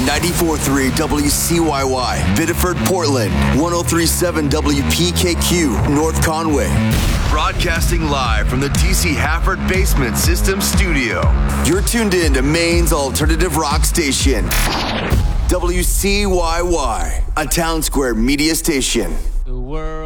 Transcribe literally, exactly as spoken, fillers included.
ninety-four point three W C Y Y, Biddeford, Portland, one oh three point seven W P K Q, North Conway. Broadcasting live from the D C Hafford Basement System Studio. You're tuned in to Maine's alternative rock station, W C Y Y, a Town Square media station. The world